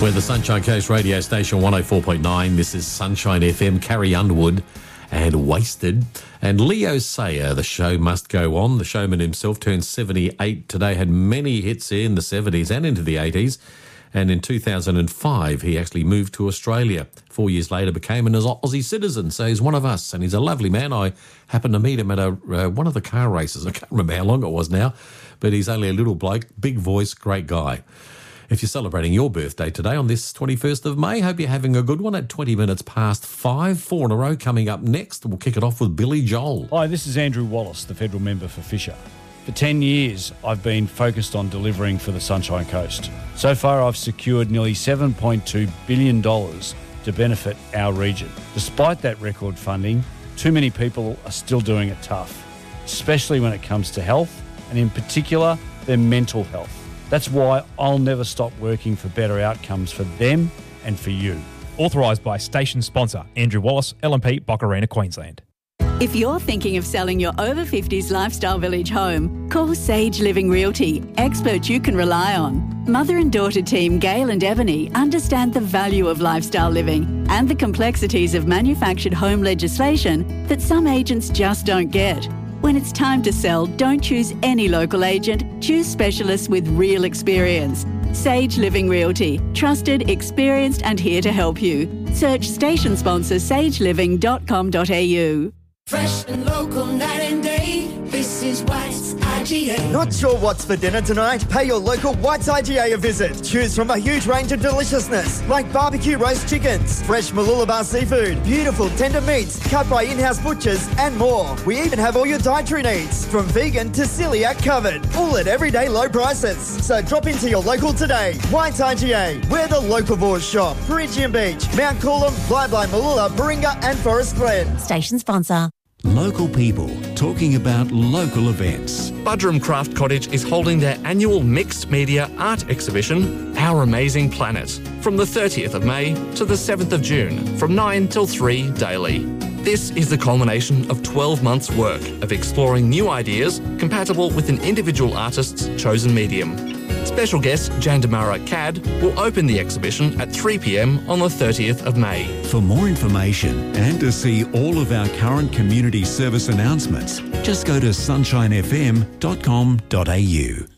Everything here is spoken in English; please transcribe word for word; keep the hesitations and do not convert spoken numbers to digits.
We're the Sunshine Coast radio station one oh four point nine. This is Sunshine F M, Carrie Underwood and Wasted. And Leo Sayer, the show must go on. The showman himself turned seventy-eight today, had many hits in the seventies and into the eighties. And in two thousand five, he actually moved to Australia. Four years later, became an Aussie citizen. So he's one of us, and he's a lovely man. I happened to meet him at a uh, one of the car races. I can't remember how long it was now, but he's only a little bloke, big voice, great guy. If you're celebrating your birthday today on this twenty-first of May, hope you're having a good one at twenty minutes past five. Four in a row coming up next. We'll kick it off with Billy Joel. Hi, this is Andrew Wallace, the federal member for Fisher. For ten years, I've been focused on delivering for the Sunshine Coast. So far, I've secured nearly seven point two billion dollars to benefit our region. Despite that record funding, too many people are still doing it tough, especially when it comes to health, and in particular, their mental health. That's why I'll never stop working for better outcomes for them and for you. Authorised by station sponsor Andrew Wallace, L and P, Boccarina, Queensland. If you're thinking of selling your over fifties lifestyle village home, call Sage Living Realty, experts you can rely on. Mother and daughter team Gail and Ebony understand the value of lifestyle living and the complexities of manufactured home legislation that some agents just don't get. When it's time to sell, don't choose any local agent. Choose specialists with real experience. Sage Living Realty. Trusted, experienced and here to help you. Search station sponsor sage living dot com dot a u. Fresh and local night and day. This is White's I G A. Not sure what's for dinner tonight? Pay your local White's I G A a visit. Choose from a huge range of deliciousness like barbecue roast chickens, fresh Mooloolaba seafood, beautiful tender meats cut by in-house butchers and more. We even have all your dietary needs, from vegan to celiac covered, all at everyday low prices. So drop into your local today. White's I G A, where the locavores shop. Perigian Beach, Mount Coolum, Blyblye, Mooloola, Baringa and Forest Glen. Station sponsor. Local people talking about local events. Budrum Craft Cottage is holding their annual mixed media art exhibition, Our Amazing Planet, from the thirtieth of May to the seventh of June, from nine till three daily. This is the culmination of twelve months' work of exploring new ideas compatible with an individual artist's chosen medium. Special guest Jandamara Cad will open the exhibition at three p m on the thirtieth of May. For more information and to see all of our current community service announcements, just go to sunshine f m dot com dot a u.